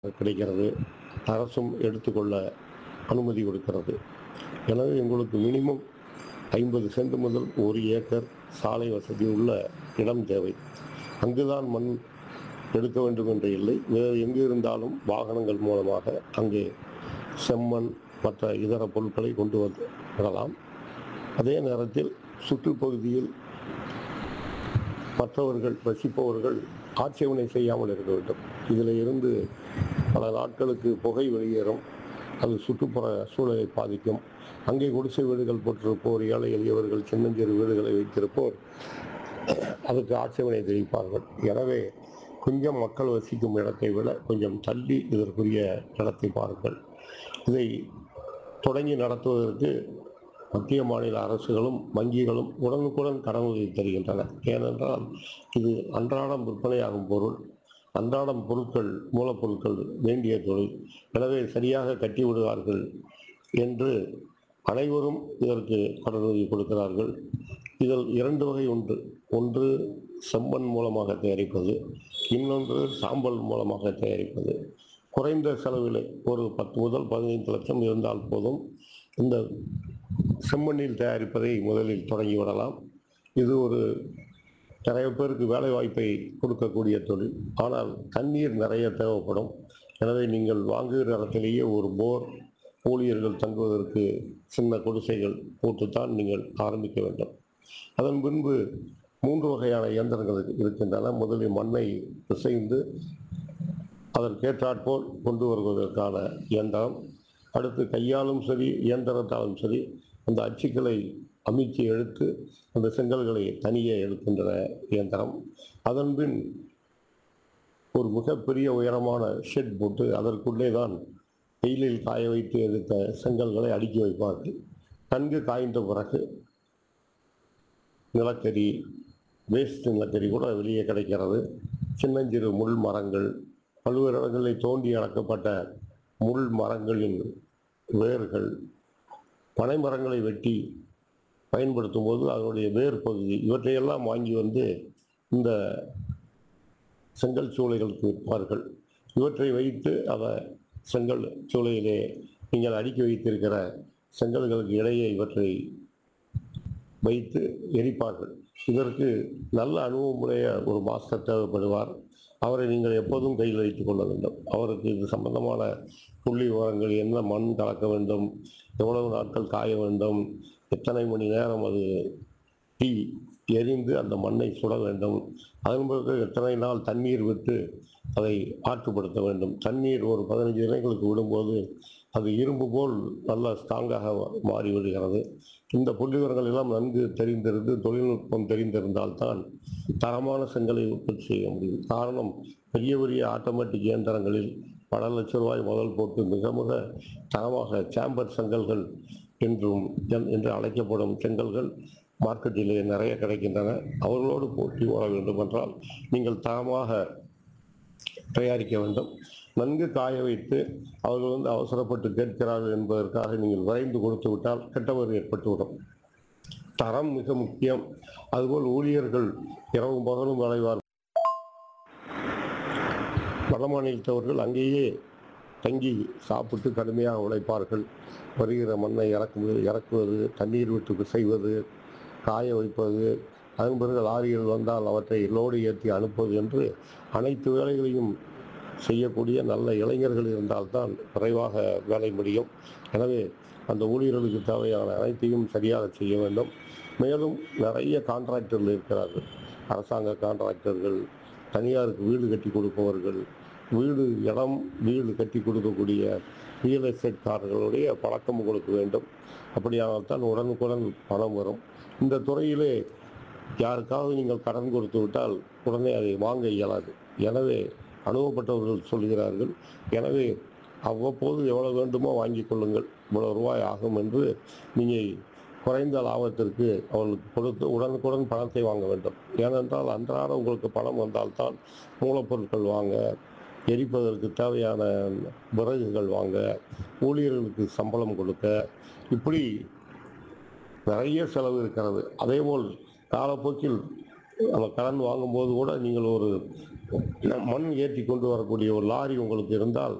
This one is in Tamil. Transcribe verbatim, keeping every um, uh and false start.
கிடைக்கிறது. அரசும் எடுத்துக்கொள்ள அனுமதி கொடுக்கிறது. எனவே உங்களுக்கு மினிமம் ஐம்பது சென்ட் முதல் ஒரு ஏக்கர் சாலை வசதி உள்ள இடம் தேவை. அங்குதான் மண் எடுக்க வேண்டும் என்ற இல்லை. வேறு எங்கு இருந்தாலும் வாகனங்கள் மூலமாக அங்கே செம்மண் மற்ற இதர பொருட்களை கொண்டு வந்து விடலாம். அதே நேரத்தில் சுற்றுப்பகுதியில் மற்றவர்கள் வசிப்பவர்கள் ஆட்சேபனை செய்யாமல் இருக்க வேண்டும். இதில் இருந்து பல நாட்களுக்கு புகை வெளியேறும். அது சுற்றுப்புற சூழலை பாதிக்கும். அங்கே குடிசை வீடுகள் போட்டிருப்போர், ஏழை எளியவர்கள், சின்னஞ்சிறு வீடுகளை வைத்திருப்போர் அதுக்கு ஆட்சேபனை தெரிவிப்பார்கள். எனவே கொஞ்சம் மக்கள் வசிக்கும் இடத்தை விட கொஞ்சம் தள்ளி இதற்குரிய இடத்தை பாருங்கள். இதை தொடங்கி நடத்துவதற்கு மத்திய மாநில அரசுகளும் வங்கிகளும் உடனுக்குடன் கடனுதவி தருகின்றன. ஏனென்றால் இது அன்றாடம் விற்பனையாகும் பொருள், அன்றாடம் பொருட்கள் மூலப்பொருட்கள் வேண்டிய தொழில். எனவே சரியாக கட்டி விடுவார்கள் என்று அனைவரும் இதற்கு கடனுதவி கொடுக்கிறார்கள். இதில் இரண்டு வகை உண்டு. ஒன்று செம்மண் மூலமாக தயாரிப்பது, இன்னொன்று சாம்பல் மூலமாக தயாரிப்பது. குறைந்த செலவில் ஒரு பத்து முதல் பதினைந்து லட்சம் இருந்தால் போதும் இந்த செம்மண்ணில் தயாரிப்பதை முதலில் தொடங்கிவிடலாம். இது ஒரு நிறைய பேருக்கு வேலை வாய்ப்பை கொடுக்கக்கூடிய தொழில். ஆனால் தண்ணீர் நிறைய தேவைப்படும். எனவே நீங்கள் வாங்குகிற இடத்திலேயே ஒரு போர், ஊழியர்கள் தங்குவதற்கு சின்ன குடிசைகள் போட்டுத்தான் நீங்கள் ஆரம்பிக்க வேண்டும். அதன் பின்பு மூன்று வகையான இயந்திரங்கள் இருக்கின்றன. முதலில் மண்ணை பிசைந்து அதற்கேற்றாற்போல் கொண்டு வருவதற்கான இயந்திரம். அடுத்து கையாலும் சரி இயந்திரத்தாலும் சரி அந்த அச்சுக்களை அமைச்சு எடுத்து அந்த செங்கல்களை தனியே எடுக்கின்ற இயந்திரம். அதன்பின் ஒரு மிகப்பெரிய உயரமான ஷெட் போட்டு அதற்குள்ளே தான் வெயிலில் காய வைத்து எடுத்த செங்கல்களை அடுக்கி வைப்பார்கள். நன்கு காய்ந்த பிறகு நிலக்கரி, வேஸ்ட் நிலக்கரி கூட வெளியே கிடைக்கிறது. சின்னஞ்சிறு முள் மரங்கள், பல்வேறு இடங்களில் தோண்டி அடக்கப்பட்ட முள் மரங்களின் வேர்கள், பனை மரங்களை வெட்டி பயன்படுத்தும் போது அதனுடைய வேர் பகுதி இவற்றையெல்லாம் வாங்கி வந்து இந்த செங்கல் சூளைகளுக்கு விற்பார்கள். இவற்றை வைத்து அதை செங்கல் சூளையிலே நீங்கள் அடுக்கி வைத்திருக்கிற செங்கல்களுக்கு இடையே இவற்றை வைத்து எரிப்பார்கள். இதற்கு நல்ல அனுபவமுடைய ஒரு மாஸ்டர் தேவைப்படுவார். அவரை நீங்கள் எப்போதும் கையில் வைத்துக் கொள்ள வேண்டும். அவருக்கு இது சம்பந்தமான புள்ளி விவரங்கள், என்ன மண் கலக்க வேண்டும், எவ்வளவு நாட்கள் காய வேண்டும், எத்தனை மணி நேரம் அது தீ எரிந்து அந்த மண்ணை சுட வேண்டும், அதன் பிறகு எத்தனை நாள் தண்ணீர் விட்டு அதை ஆற்றுப்படுத்த வேண்டும். தண்ணீர் ஒரு பதினைஞ்சு தினங்களுக்கு விடும்போது அது இரும்பு போல் நல்ல ஸ்ட்ராங்காக மாறிவிடுகிறது. இந்த புள்ளி விவரங்கள் எல்லாம் நன்கு தெரிந்திருந்து தொழில்நுட்பம் தெரிந்திருந்தால்தான் தரமான செங்கலை உற்பத்தி செய்ய முடியும். காரணம், பெரிய பெரிய ஆட்டோமேட்டிக் இயந்திரங்களில் பல லட்ச ரூபாய் முதல் போட்டு மிக மிக தரமாக சாம்பர் செங்கல்கள் என்றும் என்று அழைக்கப்படும் செங்கல்கள் மார்க்கெட்டிலே நிறைய கிடைக்கின்றன. அவர்களோடு போட்டி ஓட வேண்டும் என்றால் நீங்கள் தரமாக தயாரிக்க வேண்டும். நன்கு காய வைத்து அவர்கள் வந்து அவசரப்பட்டு கேட்கிறார்கள் என்பதற்காக நீங்கள் விரைந்து கொடுத்து விட்டால் கெட்டவர் ஏற்பட்டுவிடும். தரம் மிக முக்கியம். அதுபோல் ஊழியர்கள் இரவும் பகலும் விளைவார். வட மாநிலத்தவர்கள் அங்கேயே தங்கி சாப்பிட்டு கடுமையாக உழைப்பார்கள். வருகிற மண்ணை இறக்குவது இறக்குவது தண்ணீர் விட்டு செய்வது, காய வைப்பது, அதன் பிறகு லாரிகள் வந்தால் அவற்றை லோடு ஏற்றி அனுப்புவது என்று அனைத்து வேலைகளையும் செய்யக்கூடிய நல்ல இளைஞர்கள் இருந்தால்தான் விரைவாக வேலை முடியும். எனவே அந்த ஊழியர்களுக்கு தேவையான அனைத்தையும் சரியாக செய்ய வேண்டும். மேலும் நிறைய கான்ட்ராக்டர்கள் இருக்கிறார்கள். அரசாங்க கான்ட்ராக்டர்கள், தனியாருக்கு வீடு கட்டி கொடுப்பவர்கள், வீடு இடம் வீடு கட்டி கொடுக்கக்கூடிய ரியல் எஸ்டேட்காரர்களுடைய பழக்கம் உங்களுக்கு வேண்டும். அப்படியாகத்தான் உடனுக்குடன் பணம் வரும். இந்த துறையிலே யாருக்காவது நீங்கள் கடன் கொடுத்து விட்டால் உடனே அதை வாங்க இயலாது. எனவே அனுபவப்பட்டவர்கள் சொல்கிறார்கள். எனவே அவ்வப்போது எவ்வளவு வேண்டுமோ வாங்கி கொள்ளுங்கள், இவ்வளவு ரூபாய் ஆகும் என்று நீங்கள் குறைந்த லாபத்திற்கு அவர்களுக்கு கொடுத்து உடனுக்குடன் பணத்தை வாங்க வேண்டும். ஏனென்றால் அன்றாடம் உங்களுக்கு பணம் வந்தால்தான் மூலப்பொருட்கள் வாங்க, எரிப்பதற்கு தேவையான விறகுகள் வாங்க, ஊழியர்களுக்கு சம்பளம் கொடுக்க, இப்படி நிறைய செலவு இருக்கிறது. அதேபோல் காலப்போக்கில் நம்ம கடன் வாங்கும்போது கூட நீங்கள் ஒரு மண் ஏற்றி கொண்டு வரக்கூடிய ஒரு லாரி உங்களுக்கு இருந்தால்